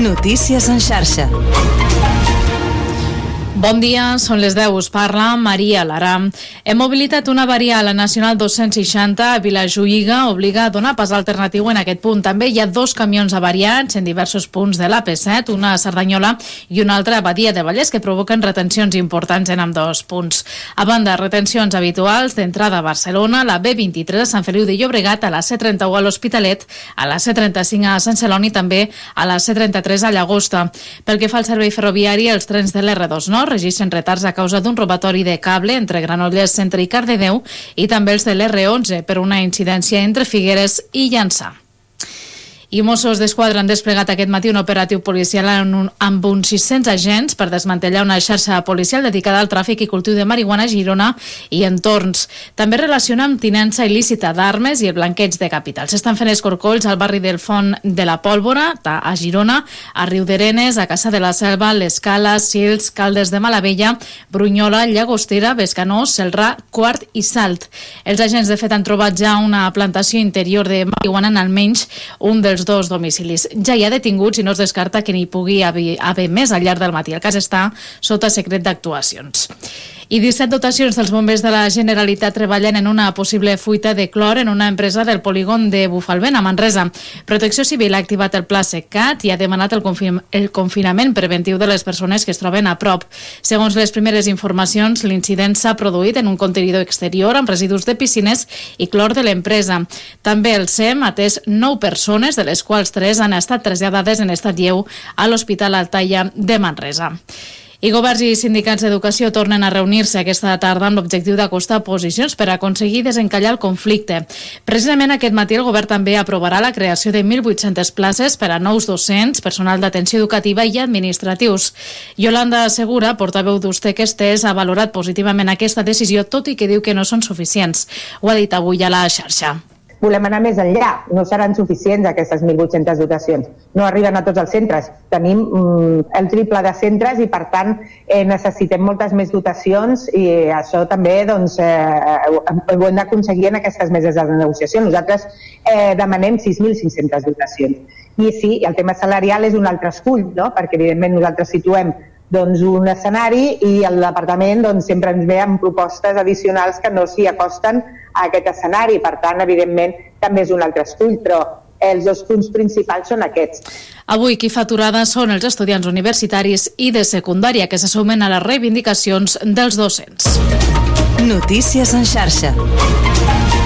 Notícies en xarxa. Bon dia, són les 10, us parla Maria Lara. Hem mobilitat una variant a la Nacional 260 a Vilajuïga, obliga a donar pas alternatiu en aquest punt. També hi ha dos camions avariats en diversos punts de l'AP7, una a Cerdanyola i una altra a Badia de Vallès, que provoquen retencions importants en ambdós punts. A banda, retencions habituals d'entrada a Barcelona, la B23 a Sant Feliu de Llobregat, a la C31 a l'Hospitalet, a la C35 a Sant Celoni i també a la C33 a Llagosta. Pel que fa al servei ferroviari, els trens de l'R2 Nord registren retards a causa d'un robatori de cable entre Granollers Centre i Cardedeu i també els de l'R11 per una incidència entre Figueres i Llançà. I Mossos d'Esquadra han desplegat aquest matí un operatiu policial amb uns 600 agents per desmantellar una xarxa policial dedicada al tràfic i cultiu de marihuana a Girona i entorns. També relaciona amb tinença il·lícita d'armes i el blanqueig de capital. S'estan fent escorcolls al barri del Font de la Pólvora, a Girona, a Riuderenes, a Caça de la Selva, l'Escala, Sils, Caldes de Malavella, Brunyola, Llagostera, Bescanó, Celrà, Quart i Salt. Els agents, de fet, han trobat ja una plantació interior de marihuana en almenys un dels dos domicilis. Ja hi ha detinguts i no es descarta que n'hi pugui haver més al llarg del matí. El cas està sota secret d'actuacions. I 17 dotacions dels bombers de la Generalitat treballen en una possible fuita de clor en una empresa del polígon de Bufalvent, a Manresa. Protecció Civil ha activat el pla SECAT i ha demanat el confinament preventiu de les persones que es troben a prop. Segons les primeres informacions, l'incident s'ha produït en un contenidor exterior amb residus de piscines i clor de l'empresa. També el SEM ha atès 9 persones, de les quals 3 han estat traslladades en estat lleu a l'Hospital Altaia de Manresa. I governs i sindicats d'educació tornen a reunir-se aquesta tarda amb l'objectiu d'acostar posicions per aconseguir desencallar el conflicte. Precisament aquest matí el govern també aprovarà la creació de 1.800 places per a nous docents, personal d'atenció educativa i administratius. Yolanda Segura, portaveu d'Ustec-Estés, ha valorat positivament aquesta decisió, tot i que diu que no són suficients. Ho ha dit avui a la xarxa. Volem anar més enllà, no seran suficients aquestes 1.800 dotacions, no arriben a tots els centres, tenim el triple de centres i per tant necessitem moltes més dotacions i això també ho hem d'aconseguir en aquestes meses de negociació. Nosaltres demanem 6.500 dotacions i sí, el tema salarial és un altre escull, no? Perquè evidentment nosaltres situem un escenari i el departament sempre ens ve amb propostes addicionals que no s'hi acosten a aquest escenari. Per tant, evidentment, també és un altre escull, però els dos punts principals són aquests. Avui qui fa aturada són els estudiants universitaris i de secundària que se sumen a les reivindicacions dels docents. Notícies en xarxa.